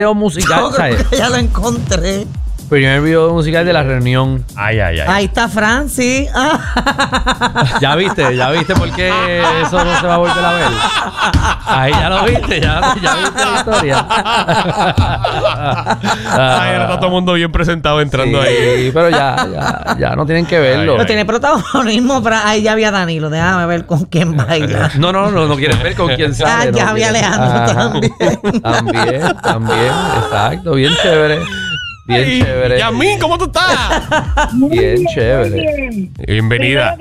video musical. Ya lo encontré. Primer video musical de la reunión. Ay. Ahí está Francis. Ya viste por qué eso no se va a volver a ver. Ahí ya lo viste, ya viste la historia. Ay, ahora está todo el mundo bien presentado entrando ahí. Sí, pero ya no tienen que verlo. No tiene protagonismo, pero ahí ya había Danilo. Déjame ver con quién baila. No quieres ver con quién sale. Ya había Alejandro también. También, exacto, bien chévere. Bien chévere. Yasmín, ¿cómo tú estás? Bien chévere. Bienvenida.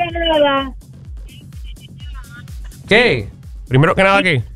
¿Qué? Primero que nada, ¿qué?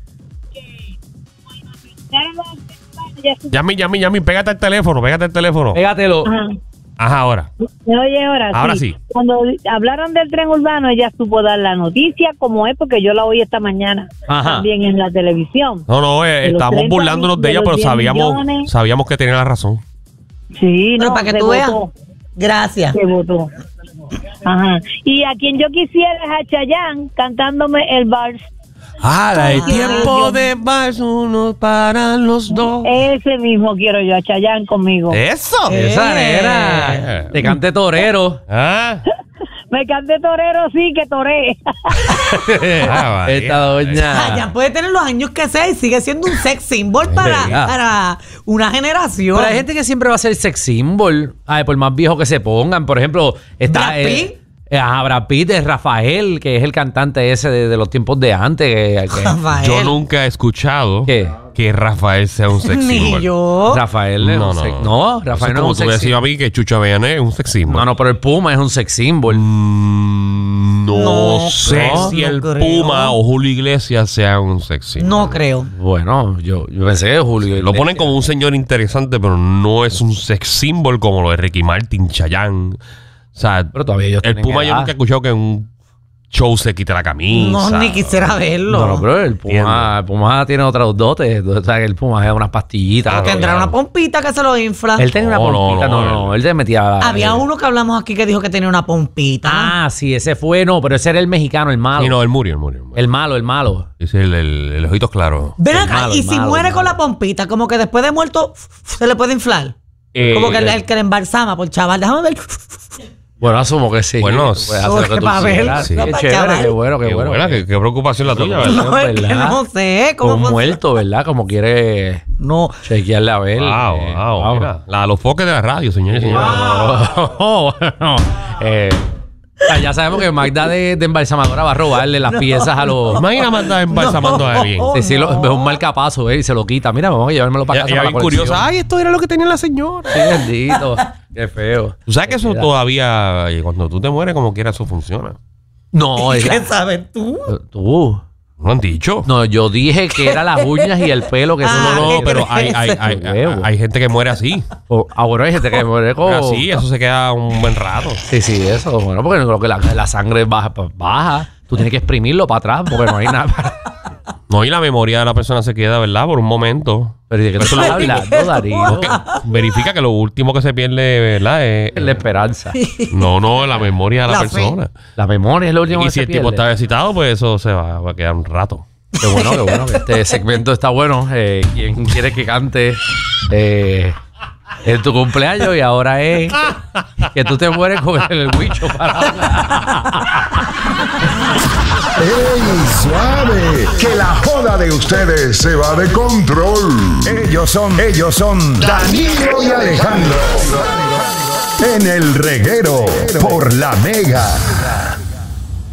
Yasmín, pégate el teléfono. Pégatelo. Ajá, ahora. ¿Me oye ahora? Ahora sí. Cuando hablaron del tren urbano, ella supo dar la noticia como es, porque yo la oí esta mañana. Ajá. También en la televisión. No, estábamos burlándonos de ella, pero sabíamos que tenía la razón. Sí, pero para que tú veas. Gracias. Se votó. Ajá. Y a quien yo quisiera es a Chayanne cantándome el vals. El tiempo de vals, uno para los dos. Ese mismo quiero yo, a Chayanne conmigo. ¡Eso! Esa nena. Te cante torero. Me canté torero, sí, que toré. Esta doña. Ya puede tener los años que sea y sigue siendo un sex symbol para una generación. Pero hay gente que siempre va a ser sex symbol. Por más viejo que se pongan. Por ejemplo, está Brad Pitt. Brad Pitt es Rafael, que es el cantante ese de los tiempos de antes. Rafael. Yo nunca he escuchado que Rafael sea un sex symbol. Ni yo. Rafael es un sex. No, Rafael no es un sex symbol. Como tú decías a mí que Chucho Avellané es un sex symbol. No, pero el Puma es un sex symbol. No sé si el Puma o Julio Iglesias sea un sex symbol. No creo. Bueno, yo pensé que Julio lo ponen como un señor interesante, pero no es un sex symbol como lo de Ricky Martin, Chayanne. O sea, pero todavía el Puma yo nunca he escuchado que en un show se quite la camisa. No, ni quisiera verlo. No, pero el Puma tiene otros dotes. O sea, que el Puma es unas pastillitas. Pero tendrá una pompita que se lo infla. Él tenía una pompita. No. Él te metía... Había uno que hablamos aquí que dijo que tenía una pompita. Ah, sí, ese fue. No, pero ese era el mexicano, el malo. Sí, no, el murió. El malo. Ese es el ojito claro. Ven acá, y si muere con la pompita, como que después de muerto se le puede inflar. Como que el que le embalsama por chaval. Déjame ver. Bueno, asumo que sí. Bueno, qué chévere, qué bueno. Qué preocupación la tuya, ¿verdad? No, es que no sé cómo un muerto, ¿verdad? Como quiere chequearle a ver. Wow. Mira, los foques de la radio, señores y señores. Ya sabemos que Magda de embalsamadora va a robarle las piezas a los... Imagina Magda embalsamando a alguien. Sí, es un marcapaso, y se lo quita. Mira, vamos a llevármelo para casa. Y bien curiosa. Ay, esto era lo que tenía la señora. Sí, bendito. Qué feo. Tú sabes que eso todavía, cuando tú te mueres, como quiera, eso funciona. No, ¿qué sabes tú? Tú. ¿No han dicho? No, yo dije que era las uñas y el pelo que no, pero hay gente que muere así. Bueno, hay gente que muere con... Así, eso se queda un buen rato. Sí, eso. Bueno, porque creo que la sangre baja. Tú tienes que exprimirlo para atrás porque no hay nada para... No, y la memoria de la persona se queda, ¿verdad? Por un momento. Pero ¿de qué tú estás hablando, Darío? Verifica que lo último que se pierde, ¿verdad? Es la esperanza. No, la memoria de la persona. La memoria es lo último que se pierde. Y si el tipo está excitado, pues eso se va a quedar un rato. Qué bueno. Este segmento está bueno. ¿Quién quiere que cante en tu cumpleaños? Y ahora es que tú te mueres con el huicho parado. ¡Ey, suave! Que la joda de ustedes se va de control. Ellos son Danilo y Alejandro. En el reguero por La Mega.